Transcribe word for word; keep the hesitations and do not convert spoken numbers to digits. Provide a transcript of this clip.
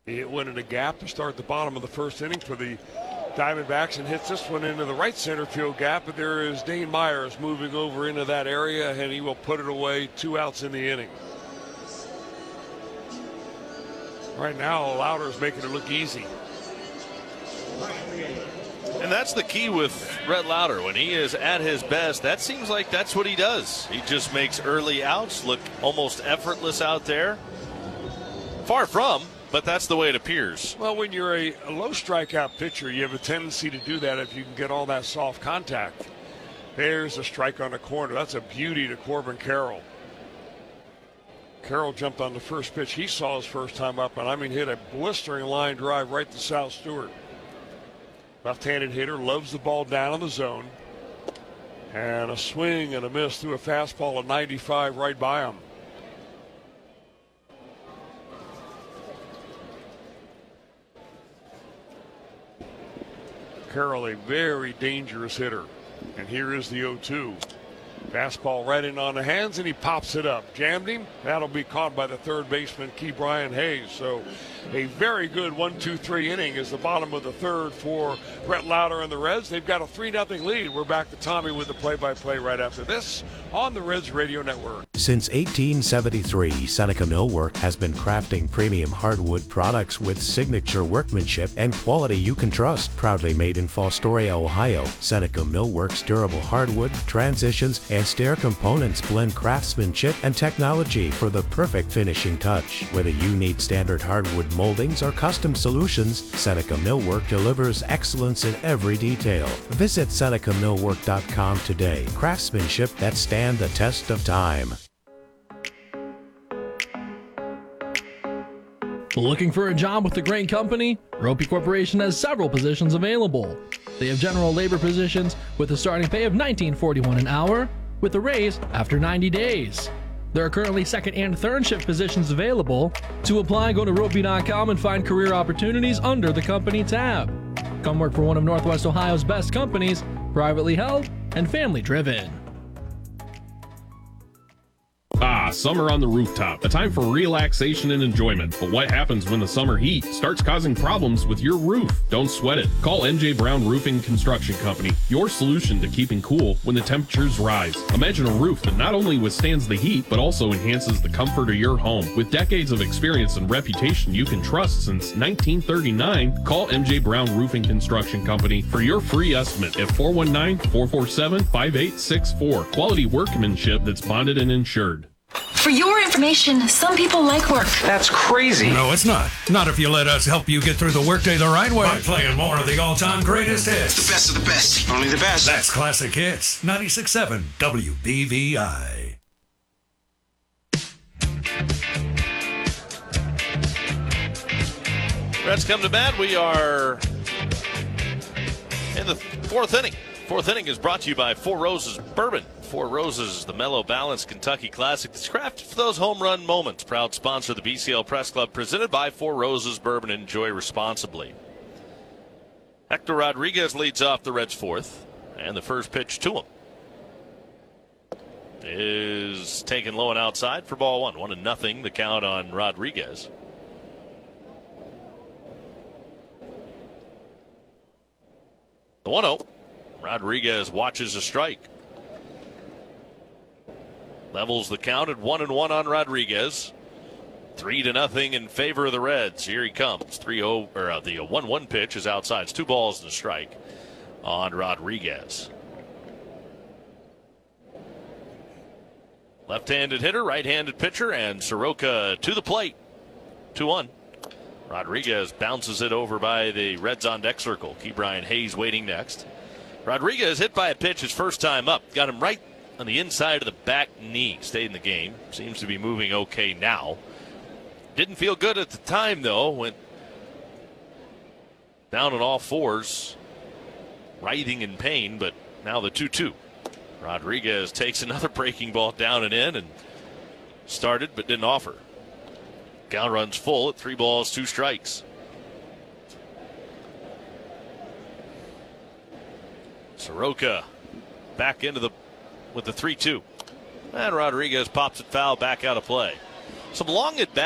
It went in a gap to start the bottom of the first inning for the Diamondbacks and hits this one into the right center field gap. But there is Dane Myers moving over into that area, and he will put it away. Two outs in the inning. Right now, Lauder's making it look easy. And that's the key with Rhett Lauder. When he is at his best, that seems like that's what he does. He just makes early outs look almost effortless out there. Far from, but that's the way it appears. Well, when you're a, a low strikeout pitcher, you have a tendency to do that if you can get all that soft contact. There's a strike on the corner. That's a beauty to Corbin Carroll. Carroll jumped on the first pitch he saw his first time up, and I mean hit a blistering line drive right to Sal Stewart. Left-handed hitter, loves the ball down in the zone. And a swing and a miss through a fastball at ninety-five right by him. Carroll, a very dangerous hitter. And here is the oh two. Fastball right in on the hands, and he pops it up. Jammed him. That'll be caught by the third baseman, Key Brian Hayes. So a very good one two three inning is the bottom of the third for Rhett Lauder and the Reds. They've got a three nothing lead. We're back to Tommy with the play-by-play right after this on the Reds Radio Network. Since eighteen seventy-three, Seneca Millwork has been crafting premium hardwood products with signature workmanship and quality you can trust. Proudly made in Fostoria, Ohio, Seneca Millwork's durable hardwood, transitions, and stair components blend craftsmanship and technology for the perfect finishing touch. Whether you need standard hardwood moldings or custom solutions, Seneca Millwork delivers excellence in every detail. Visit Seneca Millwork dot com today. Craftsmanship that stand the test of time. Looking for a job with a great company? Ropey Corporation has several positions available. They have general labor positions with a starting pay of nineteen forty-one dollars an hour with a raise after ninety days. There are currently second and third shift positions available. To apply, go to ropey dot com and find career opportunities under the company tab. Come work for one of Northwest Ohio's best companies, privately held and family driven. Ah, summer on the rooftop. A time for relaxation and enjoyment. But what happens when the summer heat starts causing problems with your roof? Don't sweat it. Call M J Brown Roofing Construction Company, your solution to keeping cool when the temperatures rise. Imagine a roof that not only withstands the heat, but also enhances the comfort of your home. With decades of experience and reputation you can trust since nineteen thirty-nine, call M J Brown Roofing Construction Company for your free estimate at four one nine, four four seven, five eight six four. Quality workmanship that's bonded and insured. For your information, some people like work. That's crazy. No, it's not. Not if you let us help you get through the workday the right way. By playing more of the all-time greatest hits. The best of the best. Only the best. That's Classic Hits. ninety-six point seven W B V I. Reds come to bat. We are in the fourth inning. Fourth inning is brought to you by Four Roses Bourbon. Four Roses, the mellow, balanced Kentucky classic that's crafted for those home run moments. Proud sponsor of the B C L Press Club, presented by Four Roses Bourbon. Enjoy responsibly. Hector Rodriguez leads off the Reds' fourth, and the first pitch to him is taken low and outside for ball one. One and nothing, the count on Rodriguez. The one oh. Rodriguez watches a strike. Levels the count at one and one on Rodriguez. Three to nothing in favor of the Reds. Here he comes. three oh, or uh, the one one pitch is outside. It's two balls and a strike on Rodriguez. Left-handed hitter, right-handed pitcher, and Soroka to the plate. two one. Rodriguez bounces it over by the Reds on deck circle. Key Brian Hayes waiting next. Rodriguez hit by a pitch his first time up. Got him right on the inside of the back knee. Stayed in the game. Seems to be moving okay now. Didn't feel good at the time, though. Went down on all fours, writhing in pain, but now the two two. Rodriguez takes another breaking ball down and in and started but didn't offer. Count runs full at three balls, two strikes. Soroka back into the with the three two. And Rodriguez pops it foul back out of play. Some long at bat.